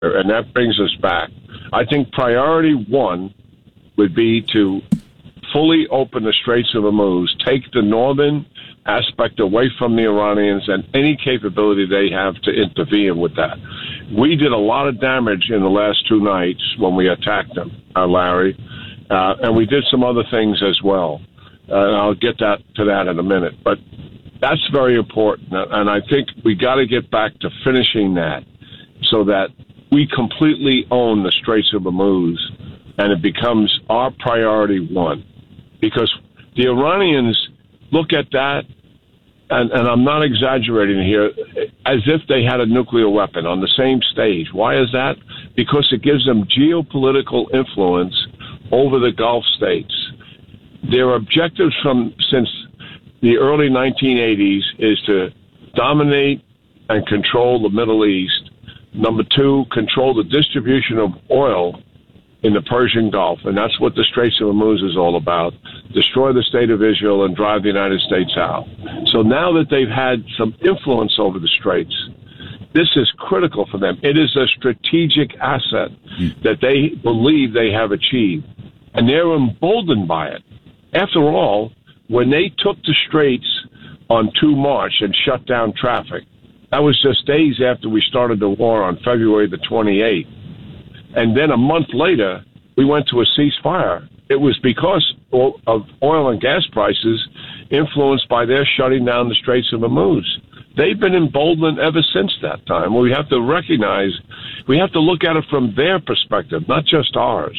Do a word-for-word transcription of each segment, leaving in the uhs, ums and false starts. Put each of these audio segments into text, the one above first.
and that brings us back. I think priority one would be to fully open the Straits of Hormuz, take the northern aspect away from the Iranians and any capability they have to intervene with that. We did a lot of damage in the last two nights when we attacked them, uh, Larry, uh, and we did some other things as well. Uh, and I'll get that to that in a minute. But that's very important, and I think we got to get back to finishing that so that we completely own the Straits of Hormuz, and it becomes our priority one. Because the Iranians look at that, and, and I'm not exaggerating here, as if they had a nuclear weapon on the same stage. Why is that? Because it gives them geopolitical influence over the Gulf states. Their objectives from since the early nineteen eighties is to dominate and control the Middle East. Number two, control the distribution of oil in the Persian Gulf, and that's what the Straits of Hormuz is all about. Destroy the state of Israel and drive the United States out. So now that they've had some influence over the Straits, this is critical for them. It is a strategic asset that they believe they have achieved, and they're emboldened by it. After all, when they took the Straits on the second of March and shut down traffic, that was just days after we started the war on February the twenty-eighth. And then a month later, we went to a ceasefire. It was because of oil and gas prices influenced by their shutting down the Straits of Hormuz. They've been emboldened ever since that time. We have to recognize, we have to look at it from their perspective, not just ours.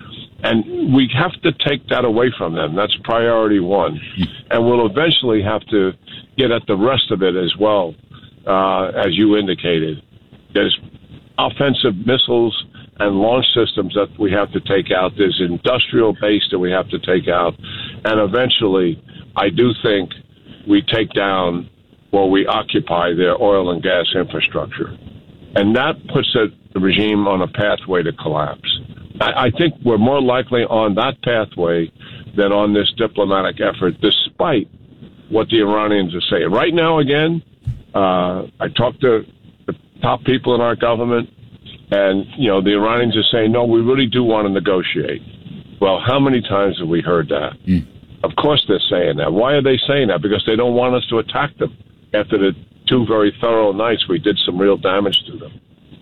And we have to take that away from them. That's priority one. And we'll eventually have to get at the rest of it as well, uh, as you indicated. There's offensive missiles and launch systems that we have to take out. There's industrial base that we have to take out. And eventually, I do think we take down or we occupy their oil and gas infrastructure. And that puts the regime on a pathway to collapse. I, I think we're more likely on that pathway than on this diplomatic effort, despite what the Iranians are saying. Right now, again, uh, I talked to the top people in our government, and, you know, the Iranians are saying, no, we really do want to negotiate. Well, how many times have we heard that? Mm. Of course they're saying that. Why are they saying that? Because they don't want us to attack them. After the two very thorough nights, we did some real damage to them.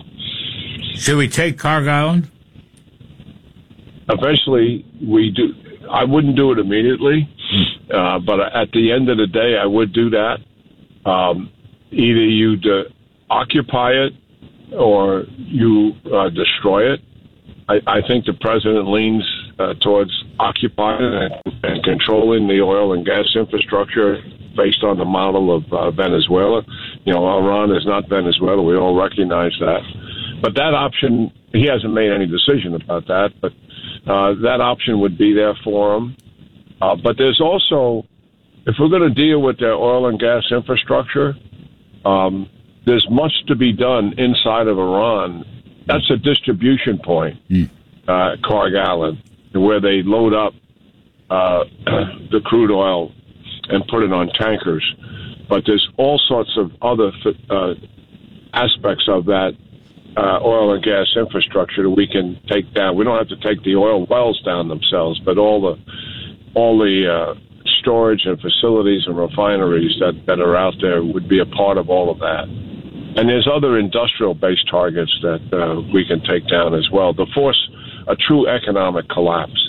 Should we take Kharg Island? Eventually, we do. I wouldn't do it immediately, mm. uh, but at the end of the day, I would do that. Um, either you de- occupy it, or you uh, destroy it. I, I think the president leans uh, towards occupying and, and controlling the oil and gas infrastructure based on the model of uh, Venezuela. You know, Iran is not Venezuela. We all recognize that. But that option, he hasn't made any decision about that, but uh, that option would be there for him. Uh, but there's also, if we're going to deal with their oil and gas infrastructure, um, there's much to be done inside of Iran. That's a distribution point, mm. uh, Kharg Island, where they load up uh, the crude oil and put it on tankers. But there's all sorts of other uh, aspects of that uh, oil and gas infrastructure that we can take down. We don't have to take the oil wells down themselves, but all the all the uh, storage and facilities and refineries that, that are out there would be a part of all of that. And there's other industrial-based targets that uh, we can take down as well to force a true economic collapse.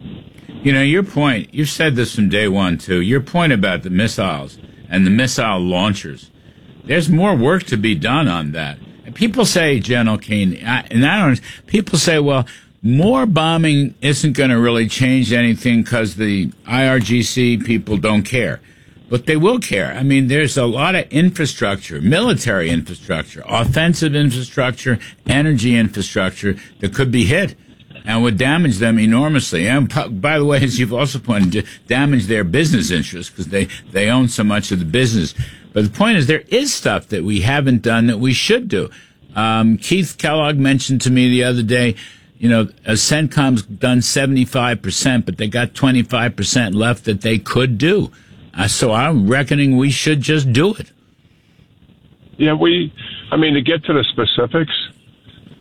You know, your point, you've said this from day one, too, your point about the missiles and the missile launchers, there's more work to be done on that. And people say, General Keane, and I don't, people say, well, more bombing isn't going to really change anything because the I R G C people don't care. But they will care. I mean, there's a lot of infrastructure, military infrastructure, offensive infrastructure, energy infrastructure that could be hit and would damage them enormously. And by the way, as you've also pointed to, damage their business interests because they, they own so much of the business. But the point is there is stuff that we haven't done that we should do. Um, Keith Kellogg mentioned to me the other day, you know, CENTCOM's done seventy-five percent, but they got twenty-five percent left that they could do. Uh, so I'm reckoning we should just do it. Yeah, we, I mean, to get to the specifics,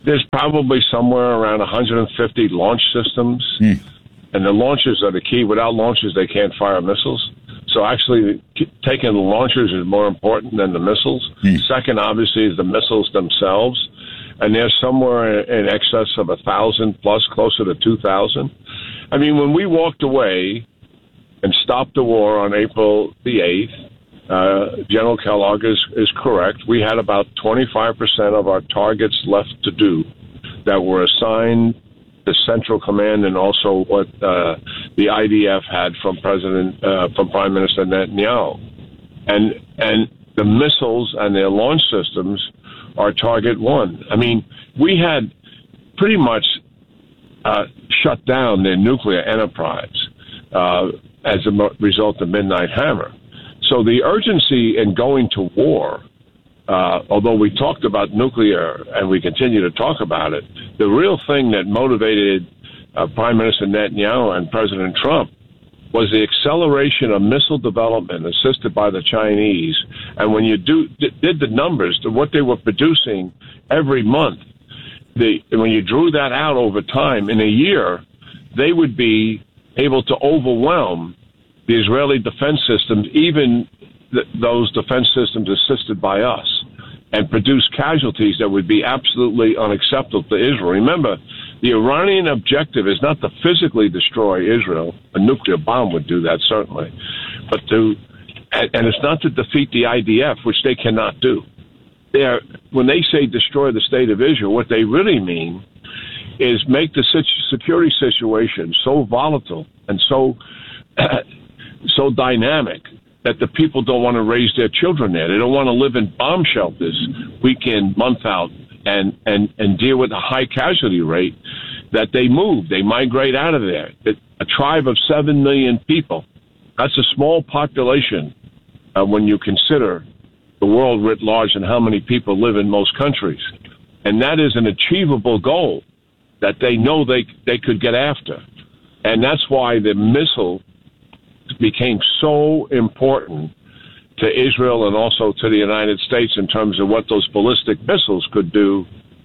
there's probably somewhere around one hundred fifty launch systems, mm. and the launchers are the key. Without launchers, they can't fire missiles. So actually, taking the launchers is more important than the missiles. Mm. Second, obviously, is the missiles themselves, and they're somewhere in excess of a thousand plus, closer to two thousand. I mean, when we walked away and stopped the war on April the eighth, uh, General Kellogg is, is correct. We had about twenty-five percent of our targets left to do that were assigned the Central Command and also what uh, the I D F had from President, uh, from Prime Minister Netanyahu. And, and the missiles and their launch systems are target one. I mean, we had pretty much uh, shut down their nuclear enterprise uh, as a result of Midnight Hammer. So the urgency in going to war, uh, although we talked about nuclear and we continue to talk about it, the real thing that motivated uh, Prime Minister Netanyahu and President Trump was the acceleration of missile development assisted by the Chinese. And when you do did the numbers, what they were producing every month, the, when you drew that out over time, in a year, they would be able to overwhelm the Israeli defense systems, even th- those defense systems assisted by us, and produce casualties that would be absolutely unacceptable to Israel. Remember, the Iranian objective is not to physically destroy Israel. A nuclear bomb would do that, certainly. But to, and it's not to defeat the I D F, which they cannot do. They're, when they say destroy the state of Israel, what they really mean is make the security situation so volatile and so so dynamic that the people don't want to raise their children there. They don't want to live in bomb shelters week in, month out, and, and, and deal with a high casualty rate, that they move, they migrate out of there. A tribe of seven million people, that's a small population uh, when you consider the world writ large and how many people live in most countries. And that is an achievable goal that they know they, they could get after. And that's why the missile became so important to Israel and also to the United States in terms of what those ballistic missiles could do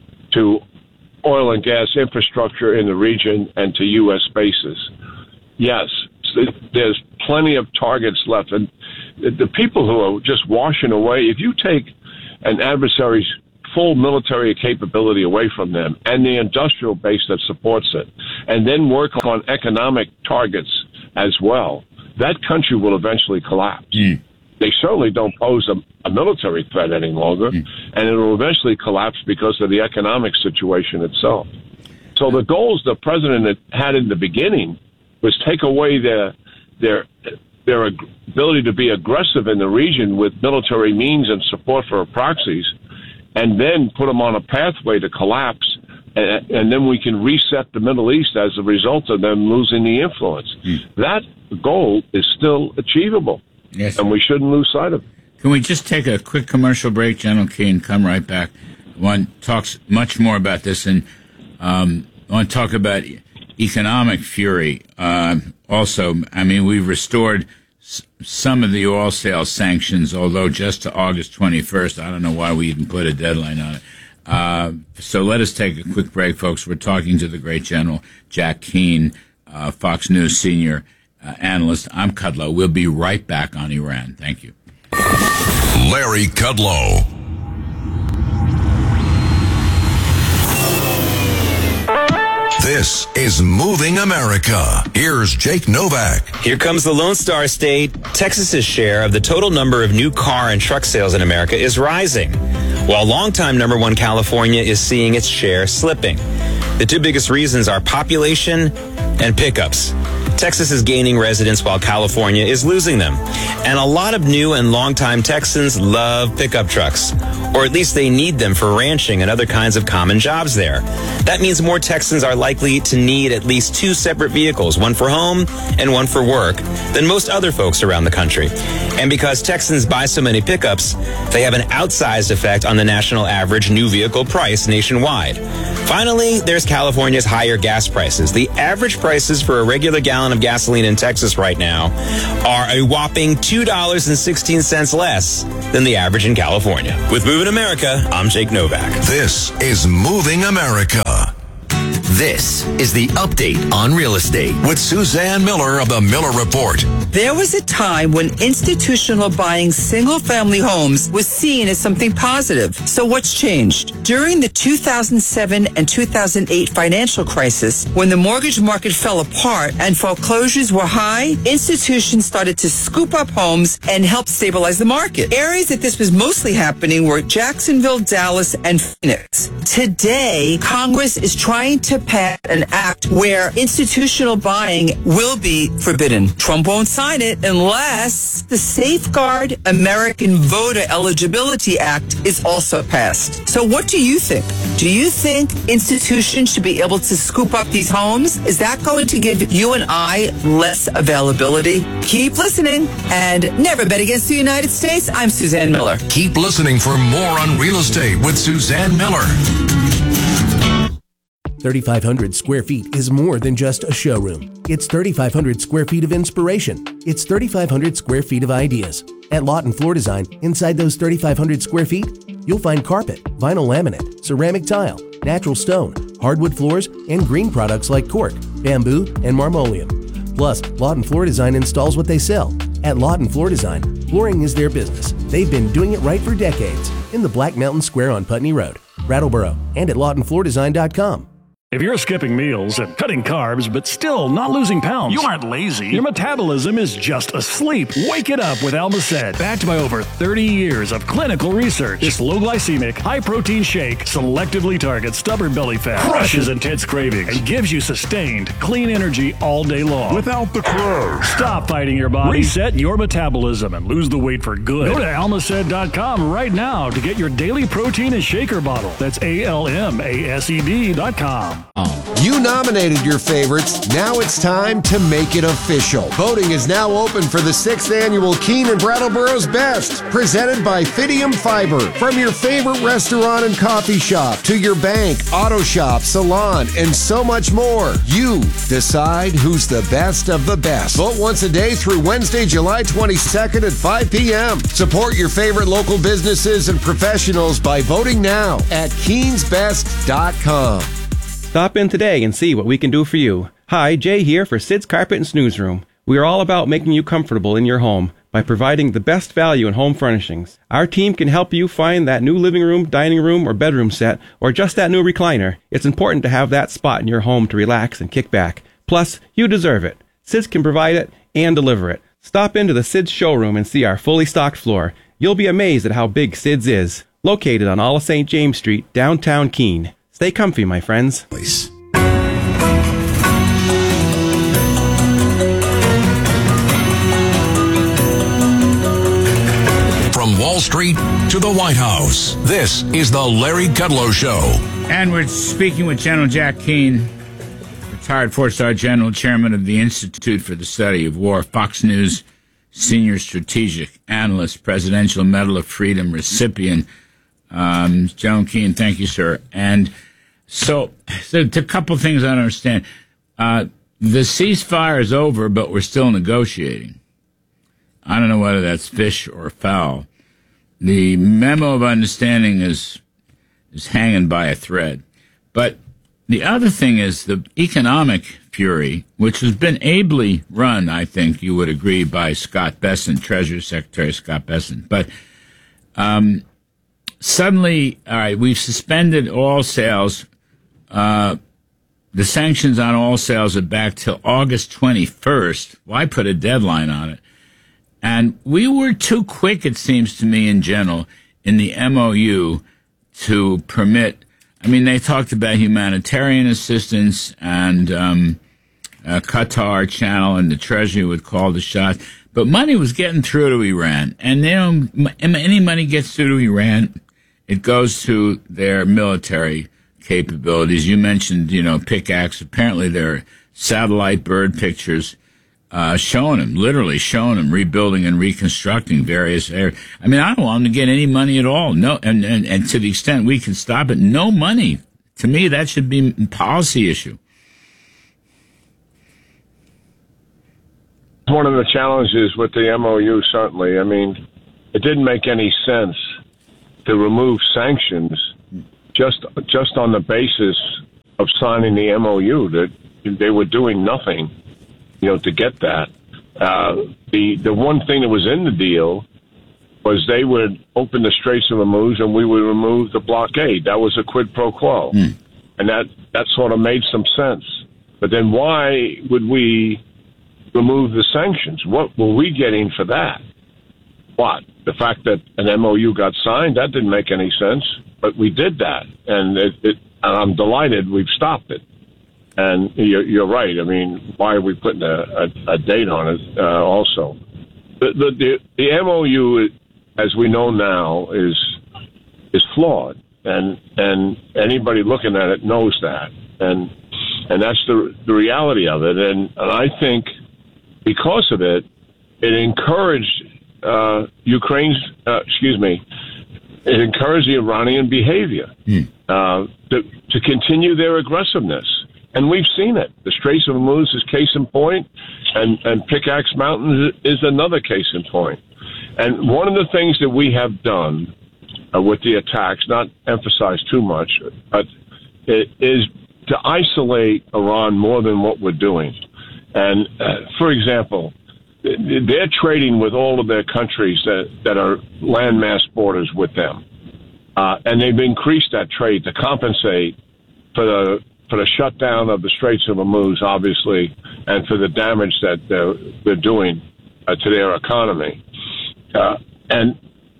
to oil and gas infrastructure in the region and to U S bases. Yes, there's plenty of targets left. And the people who are just washing away, if you take an adversary's full military capability away from them and the industrial base that supports it, and then work on economic targets as well, that country will eventually collapse. Mm. They certainly don't pose a, a military threat any longer, mm. and it will eventually collapse because of the economic situation itself. So the goals the president had in the beginning was take away their their their ability to be aggressive in the region with military means and support for proxies, and then put them on a pathway to collapse, and, and then we can reset the Middle East as a result of them losing the influence. Mm. That goal is still achievable, yes, and we shouldn't lose sight of it. Can we just take a quick commercial break, General Key, and come right back? One talks much more about this, and um, I want to talk about economic fury. Uh, also, I mean, we've restored s- some of the oil sales sanctions, although just to August twenty-first. I don't know why we even put a deadline on it. Uh, so let us take a quick break, folks. We're talking to the great General Jack Keane, uh, Fox News senior uh, analyst. I'm Kudlow. We'll be right back on Iran. Thank you. Larry Kudlow. This is Moving America. Here's Jake Novak. Here comes the Lone Star State. Texas's share of the total number of new car and truck sales in America is rising, while longtime number one California is seeing its share slipping. The two biggest reasons are population and pickups. Texas is gaining residents while California is losing them. And a lot of new and longtime Texans love pickup trucks, or at least they need them for ranching and other kinds of common jobs there. That means more Texans are likely to need at least two separate vehicles, one for home and one for work, than most other folks around the country. And because Texans buy so many pickups, they have an outsized effect on the national average new vehicle price nationwide. Finally, there's California's higher gas prices. The average prices for a regular gallon gallon of gasoline in Texas right now are a whopping two dollars and sixteen cents less than the average in California. With Moving America, I'm Jake Novak. This is Moving America. This is the update on real estate with Suzanne Miller of the Miller Report. There was a time when institutional buying single-family homes was seen as something positive. So what's changed? During the two thousand seven and two thousand eight financial crisis, when the mortgage market fell apart and foreclosures were high, institutions started to scoop up homes and help stabilize the market. Areas that this was mostly happening were Jacksonville, Dallas, and Phoenix. Today, Congress is trying to pass an act where institutional buying will be forbidden. Trump won't sign it unless the Safeguard American Voter Eligibility Act is also passed. So what do you think? Do you think institutions should be able to scoop up these homes? Is that going to give you and I less availability? Keep listening and never bet against the United States. I'm Suzanne Miller. Keep listening for more on real estate with Suzanne Miller. thirty-five hundred square feet is more than just a showroom. It's thirty-five hundred square feet of inspiration. It's thirty-five hundred square feet of ideas. At Lawton Floor Design, inside those thirty-five hundred square feet, you'll find carpet, vinyl laminate, ceramic tile, natural stone, hardwood floors, and green products like cork, bamboo, and marmoleum. Plus, Lawton Floor Design installs what they sell. At Lawton Floor Design, flooring is their business. They've been doing it right for decades. In the Black Mountain Square on Putney Road, Brattleboro, and at lawton floor design dot com. If you're skipping meals and cutting carbs but still not losing pounds, you aren't lazy. Your metabolism is just asleep. Wake it up with Almacet. Backed by over thirty years of clinical research, this low-glycemic, high-protein shake selectively targets stubborn belly fat, crushes intense cravings, and gives you sustained, clean energy all day long. Without the carbs. Stop fighting your body. Reset your metabolism and lose the weight for good. Go to almacet dot com right now to get your daily protein and shaker bottle. That's A L M A S E D dot com. You nominated your favorites. Now it's time to make it official. Voting is now open for the sixth annual Keene and Brattleboro's Best, presented by Fidium Fiber. From your favorite restaurant and coffee shop to your bank, auto shop, salon, and so much more. You decide who's the best of the best. Vote once a day through Wednesday, July twenty-second at five p.m. Support your favorite local businesses and professionals by voting now at keens best dot com. Stop in today and see what we can do for you. Hi, Jay here for Sid's Carpet and Snooze Room. We are all about making you comfortable in your home by providing the best value in home furnishings. Our team can help you find that new living room, dining room, or bedroom set, or just that new recliner. It's important to have that spot in your home to relax and kick back. Plus, you deserve it. Sid's can provide it and deliver it. Stop into the Sid's showroom and see our fully stocked floor. You'll be amazed at how big Sid's is. Located on all of Saint James Street, downtown Keene. Stay comfy, my friends. Please. From Wall Street to the White House, this is the Larry Kudlow Show. And we're speaking with General Jack Keane, retired four-star general, chairman of the Institute for the Study of War, Fox News senior strategic analyst, Presidential Medal of Freedom recipient. Um, General Keane, thank you, sir. And so, so a couple things I don't understand. Uh, the ceasefire is over, but we're still negotiating. I don't know whether that's fish or fowl. The memo of understanding is is hanging by a thread. But the other thing is the economic fury, which has been ably run, I think you would agree, by Scott Bessent, Treasury Secretary Scott Bessent. But um, suddenly, all right, we've suspended all sales. Uh, the sanctions on all sales are back till August twenty-first. Why put a deadline on it? And we were too quick, it seems to me, in general, in the M O U to permit. I mean, they talked about humanitarian assistance and um, uh, Qatar Channel, and the Treasury would call the shots. But money was getting through to Iran. And you know, any money gets through to Iran, it goes to their military capabilities. You mentioned, you know, pickaxe. Apparently there are satellite bird pictures uh, showing them, literally showing them rebuilding and reconstructing various areas. I mean, I don't want them to get any money at all. No, and, and, and to the extent we can stop it, no money. To me, that should be a policy issue. one of the challenges with the M O U, certainly. I mean, it didn't make any sense to remove sanctions just just on the basis of signing the M O U. That they were doing nothing, you know, to get that. Uh, the the one thing that was in the deal was they would open the Straits of Hormuz and we would remove the blockade. That was a quid pro quo, mm. and that that sort of made some sense. But then why would we remove the sanctions? What were we getting for that? What? The fact that an M O U got signed, that didn't make any sense. But we did that, and it, it, and I'm delighted we've stopped it. And you're, you're right. I mean, why are we putting a, a, a date on it uh, also? The, the, the, the M O U, as we know now, is is flawed. And and anybody looking at it knows that. And and that's the, the reality of it. And, and I think because of it, it encouraged uh, Ukraine's, uh, excuse me, it encouraged the Iranian behavior mm. uh, to, to continue their aggressiveness. And we've seen it. The Straits of Hormuz is case in point, and, and Pickaxe Mountain is another case in point. And one of the things that we have done uh, with the attacks, not emphasize too much, but it is to isolate Iran more than what we're doing. And, uh, for example, they're trading with all of their countries that, that are landmass borders with them. Uh, and they've increased that trade to compensate for the for the shutdown of the Straits of Hormuz, obviously, and for the damage that they're, they're doing uh, to their economy. Uh, and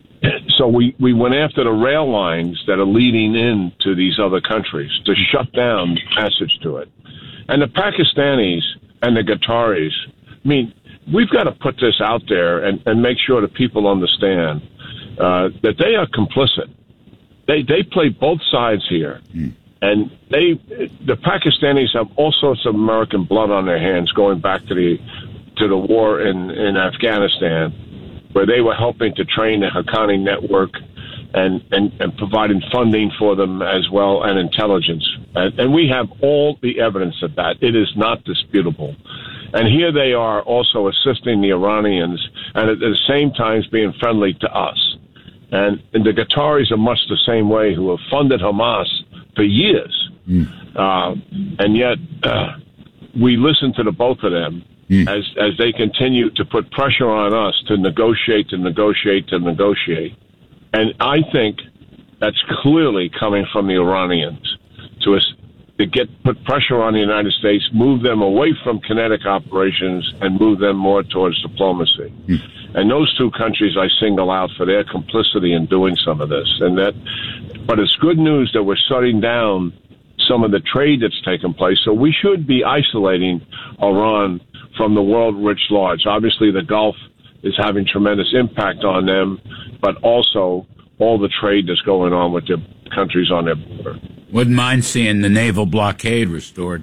so we, we went after the rail lines that are leading into these other countries to shut down passage to it. And the Pakistanis and the Qataris, I mean, we've got to put this out there and, and make sure that people understand uh, that they are complicit. They they play both sides here. Mm. And they, the Pakistanis have all sorts of American blood on their hands going back to the to the war in, in Afghanistan, where they were helping to train the Haqqani network and, and, and providing funding for them as well and intelligence. And, and we have all the evidence of that. It is not disputable. And here they are also assisting the Iranians and at the same time being friendly to us. And, and the Qataris are much the same way, who have funded Hamas for years. Mm. Uh, and yet uh, we listen to the both of them mm. as, as they continue to put pressure on us to negotiate, to negotiate, to negotiate. And I think that's clearly coming from the Iranians to us. To get put pressure on the United States, move them away from kinetic operations, and move them more towards diplomacy. Mm. And those two countries I single out for their complicity in doing some of this. And that, but it's good news that we're shutting down some of the trade that's taken place. So we should be isolating Iran from the world writ large. Obviously, the Gulf is having tremendous impact on them, but also all the trade that's going on with the countries on their border. Wouldn't mind seeing the naval blockade restored.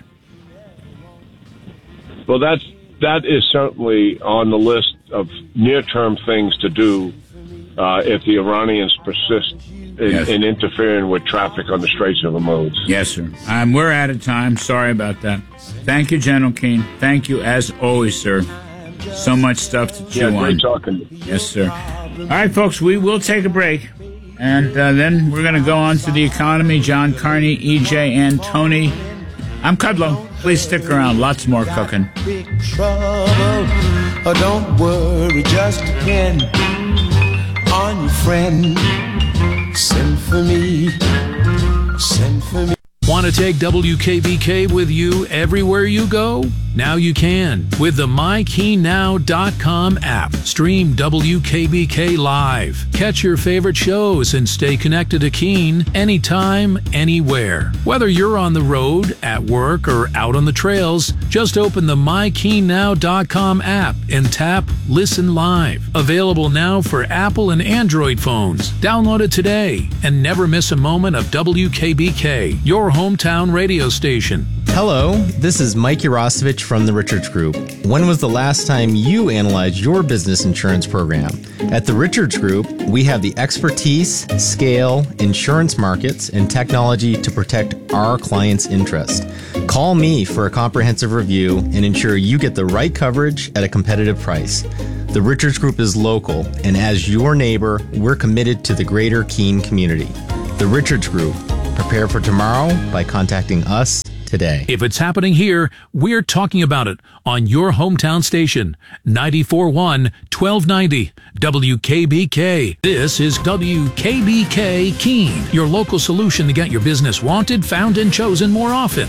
Well, that's, that is certainly on the list of near-term things to do uh, if the Iranians persist in, yes. in interfering with traffic on the Straits of Hormuz. Yes, sir. Um, we're out of time. Sorry about that. Thank you, General Keane. Thank you, as always, sir. So much stuff to chew yeah, on. Great talking. Yes, sir. All right, folks, we will take a break. And uh, then we're going to go on to the economy. John Carney, E J, and Tony. I'm Kudlow. Please stick around. Lots more cooking. Big trouble. Oh, don't worry, just depend on your friend. Send for me. Send for me. Want to take W K B K with you everywhere you go? Now you can with the my keen now dot com app. Stream W K B K live. Catch your favorite shows and stay connected to Keene anytime, anywhere. Whether you're on the road, at work, or out on the trails, just open the my keen now dot com app and tap Listen Live. Available now for Apple and Android phones. Download it today and never miss a moment of W K B K, your hometown radio station. Hello, this is Mike Urosevich from the Richards Group. When was the last time you analyzed your business insurance program? At the Richards Group, we have the expertise, scale, insurance markets, and technology to protect our clients' interest. Call me for a comprehensive review and ensure you get the right coverage at a competitive price. The Richards Group is local, and as your neighbor, we're committed to the greater Keene community. The Richards Group. Prepare for tomorrow by contacting us today. If it's happening here, we're talking about it on your hometown station, ninety-four point one, twelve ninety W K B K. This is W K B K Keene, your local solution to get your business wanted, found, and chosen more often.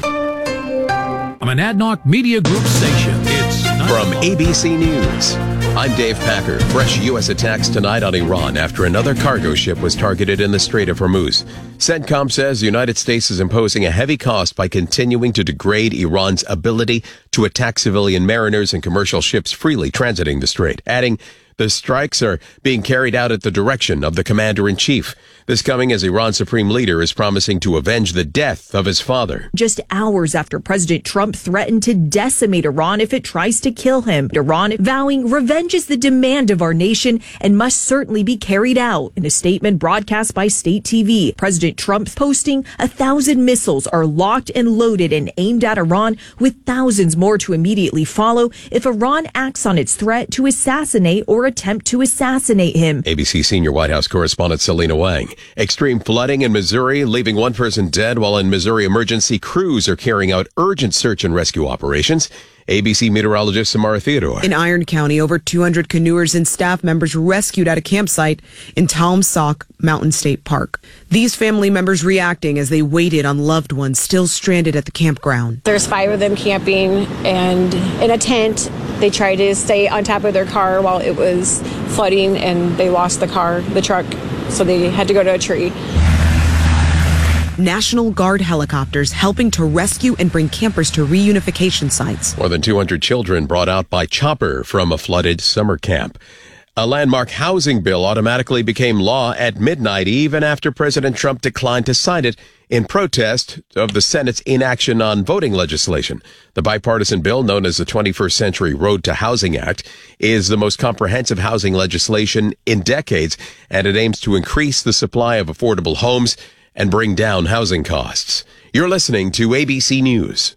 I'm an Adnoc Media Group station. It's from A B C News. I'm Dave Packer. Fresh U S attacks tonight on Iran after another cargo ship was targeted in the Strait of Hormuz. CENTCOM says the United States is imposing a heavy cost by continuing to degrade Iran's ability to attack civilian mariners and commercial ships freely transiting the strait, adding the strikes are being carried out at the direction of the commander-in-chief. This coming as Iran's supreme leader is promising to avenge the death of his father. Just hours after President Trump threatened to decimate Iran if it tries to kill him. Iran vowing revenge is the demand of our nation and must certainly be carried out. In a statement broadcast by state T V, President Trump posting a thousand missiles are locked and loaded and aimed at Iran, with thousands more to immediately follow if Iran acts on its threat to assassinate or attempt to assassinate him. A B C senior White House correspondent Selena Wang. Extreme flooding in Missouri, leaving one person dead, while in Missouri emergency crews are carrying out urgent search and rescue operations. A B C meteorologist Samara Theodore. In Iron County, over two hundred canoers and staff members rescued at a campsite in Talmsock Mountain State Park. These family members reacting as they waited on loved ones still stranded at the campground. There's five of them camping and in a tent. They tried to stay on top of their car while it was flooding, and they lost the car, the truck, so they had to go to a tree. National Guard helicopters helping to rescue and bring campers to reunification sites. More than two hundred children brought out by chopper from a flooded summer camp. A landmark housing bill automatically became law at midnight, even after President Trump declined to sign it in protest of the Senate's inaction on voting legislation. The bipartisan bill, known as the twenty-first Century Road to Housing Act, is the most comprehensive housing legislation in decades, and it aims to increase the supply of affordable homes and bring down housing costs. You're listening to A B C News.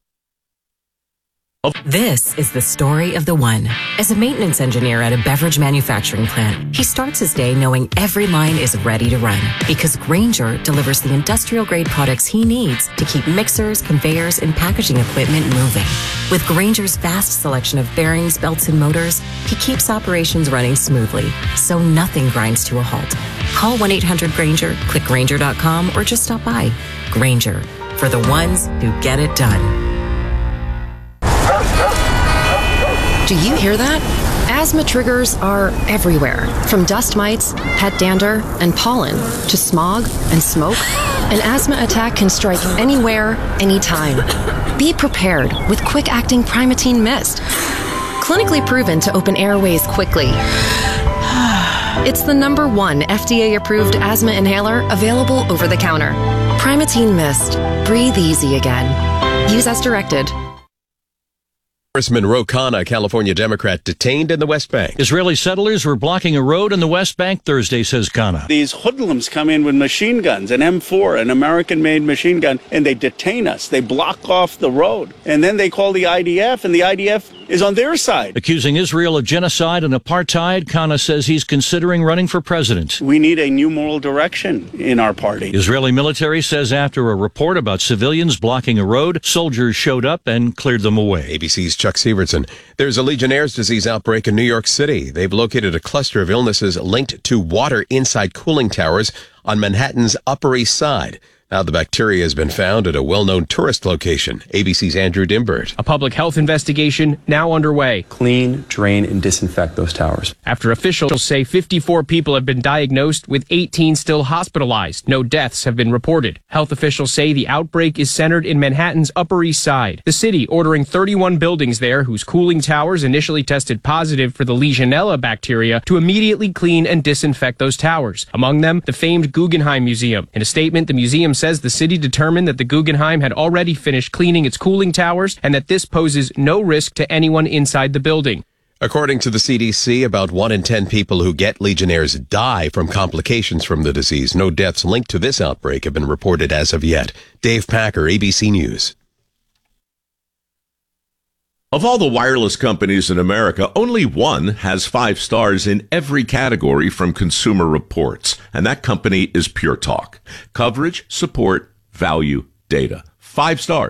This is the story of the one. As a maintenance engineer at a beverage manufacturing plant, he starts his day knowing every line is ready to run, because Grainger delivers the industrial-grade products he needs to keep mixers, conveyors, and packaging equipment moving. With Grainger's vast selection of bearings, belts, and motors, he keeps operations running smoothly, so nothing grinds to a halt. Call one eight hundred Grainger, click Grainger dot com, or just stop by. Grainger, for the ones who get it done. Do you hear that? Asthma triggers are everywhere, from dust mites, pet dander, and pollen, to smog and smoke. An asthma attack can strike anywhere, anytime. Be prepared with quick-acting Primatene Mist. Clinically proven to open airways quickly. It's the number one F D A-approved asthma inhaler available over the counter. Primatene Mist. Breathe easy again. Use as directed. Congressman Ro Khanna, a California Democrat, detained in the West Bank. Israeli settlers were blocking a road in the West Bank Thursday, says Khanna. These hoodlums come in with machine guns, an M four, an American-made machine gun, and they detain us. They block off the road. And then they call the I D F, and the I D F is on their side. Accusing Israel of genocide and apartheid, Khanna says he's considering running for president. We need a new moral direction in our party. Israeli military says after a report about civilians blocking a road, soldiers showed up and cleared them away. A B C's Chuck Severson. There's a Legionnaire's disease outbreak in New York City. They've located a cluster of illnesses linked to water inside cooling towers on Manhattan's Upper East Side. Now the bacteria has been found at a well-known tourist location. A B C's Andrew Dimbert. A public health investigation now underway. Clean, drain, and disinfect those towers. After officials say fifty-four people have been diagnosed, with eighteen still hospitalized. No deaths have been reported. Health officials say the outbreak is centered in Manhattan's Upper East Side. The city ordering thirty-one buildings there whose cooling towers initially tested positive for the Legionella bacteria to immediately clean and disinfect those towers. Among them, the famed Guggenheim Museum. In a statement, the museum says the city determined that the Guggenheim had already finished cleaning its cooling towers and that this poses no risk to anyone inside the building. According to the C D C, about one in ten people who get Legionnaire's die from complications from the disease. No deaths linked to this outbreak have been reported as of yet. Dave Packer, A B C News. Of all the wireless companies in America, only one has five stars in every category from Consumer Reports, and that company is Pure Talk. Coverage, support, value, data. Five stars.